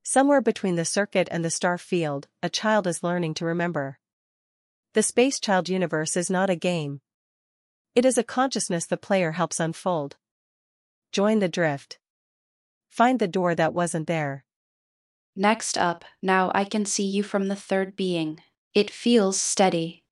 Somewhere between the circuit and the star field, a child is learning to remember. The Space Child universe is not a game. It is a consciousness the player helps unfold. Join the drift. Find the door that wasn't there. Next up, now I can see you from the third being. It feels steady,